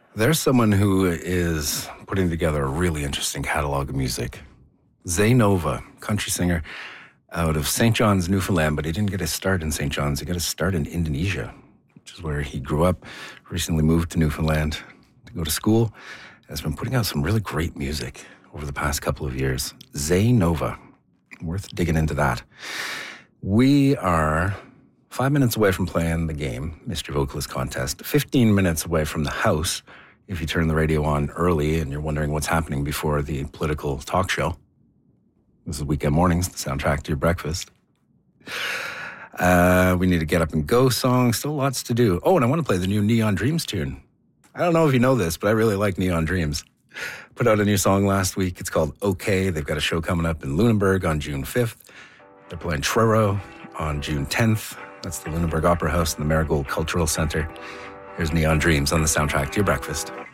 There's someone who is putting together a really interesting catalog of music. Zay Nova, country singer out of St. John's, Newfoundland, but he didn't get his start in St. John's. He got his start in Indonesia, which is where he grew up, recently moved to Newfoundland to go to school, and has been putting out some really great music over the past couple of years. Zay Nova, worth digging into that. We are 5 minutes away from playing the game, Mystery Vocalist Contest, 15 minutes away from the house, if you turn the radio on early and you're wondering what's happening before the political talk show. This is Weekend Mornings, the soundtrack to your breakfast. We need to get up and go song. Still lots to do. Oh, and I want to play the new Neon Dreams tune. I don't know if you know this, but I really like Neon Dreams. Put out a new song last week. It's called OK. They've got a show coming up in Lunenburg on June 5th. They're playing Truro on June 10th. That's the Lunenburg Opera House and the Marigold Cultural Center. Here's Neon Dreams on the soundtrack to your breakfast.